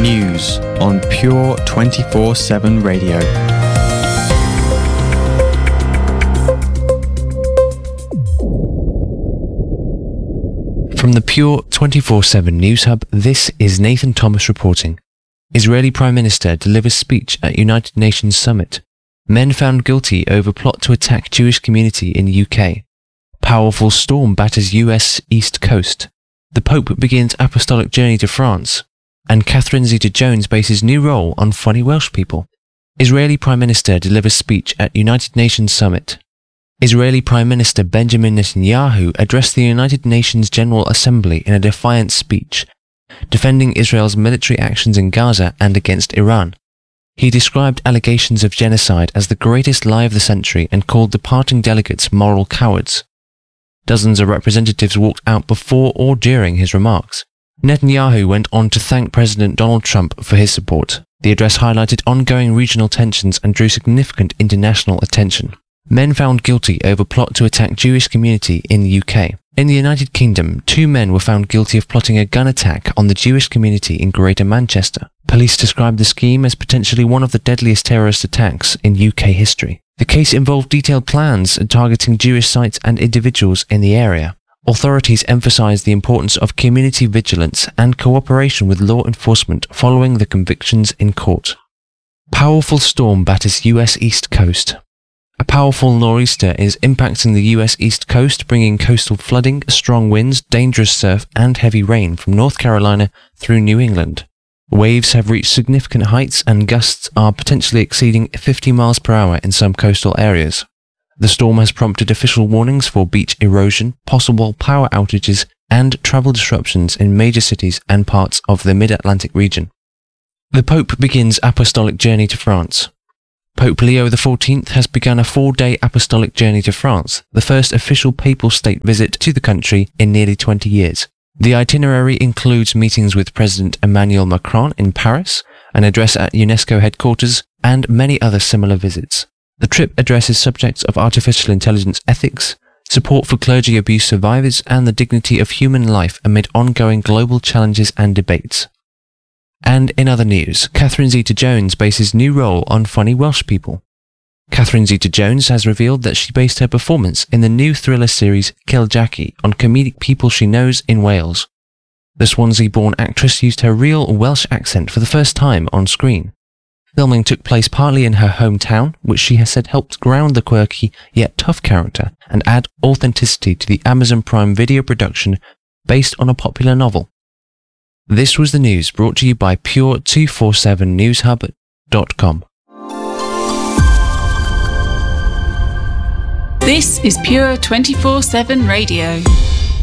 News on Pure 24/7 Radio. From the Pure 24/7 News Hub, this is Nathan Thomas reporting. Israeli Prime Minister delivers speech at United Nations Summit. Men found guilty over plot to attack Jewish community in UK. Powerful storm batters US East Coast. The Pope begins apostolic journey to France. And Catherine Zeta-Jones bases new role on funny Welsh people. Israeli Prime Minister delivers speech at United Nations Summit. Israeli Prime Minister Benjamin Netanyahu addressed the United Nations General Assembly in a defiant speech, defending Israel's military actions in Gaza and against Iran. He described allegations of genocide as the greatest lie of the century and called departing delegates moral cowards. Dozens of representatives walked out before or during his remarks. Netanyahu went on to thank President Donald Trump for his support. The address highlighted ongoing regional tensions and drew significant international attention. Men found guilty over plot to attack Jewish community in the UK. In the United Kingdom, 2 men were found guilty of plotting a gun attack on the Jewish community in Greater Manchester. Police described the scheme as potentially one of the deadliest terrorist attacks in UK history. The case involved detailed plans targeting Jewish sites and individuals in the area. Authorities emphasized the importance of community vigilance and cooperation with law enforcement following the convictions in court. Powerful storm batters US East Coast. A powerful nor'easter is impacting the US East Coast, bringing coastal flooding, strong winds, dangerous surf, and heavy rain from North Carolina through New England. Waves have reached significant heights and gusts are potentially exceeding 50 miles per hour in some coastal areas. The storm has prompted official warnings for beach erosion, possible power outages, and travel disruptions in major cities and parts of the Mid-Atlantic region. The Pope begins apostolic journey to France. Pope Leo XIV has begun a 4-day apostolic journey to France, the first official papal state visit to the country in nearly 20 years. The itinerary includes meetings with President Emmanuel Macron in Paris, an address at UNESCO headquarters, and many other similar visits. The trip addresses subjects of artificial intelligence ethics, support for clergy abuse survivors, and the dignity of human life amid ongoing global challenges and debates. And in other news, Catherine Zeta-Jones bases new role on funny Welsh people. Catherine Zeta-Jones has revealed that she based her performance in the new thriller series Kill Jackie on comedic people she knows in Wales. The Swansea-born actress used her real Welsh accent for the first time on screen. Filming took place partly in her hometown, which she has said helped ground the quirky yet tough character and add authenticity to the Amazon Prime Video production based on a popular novel. This was the news brought to you by Pure247newshub.com. This is Pure 24/7 Radio.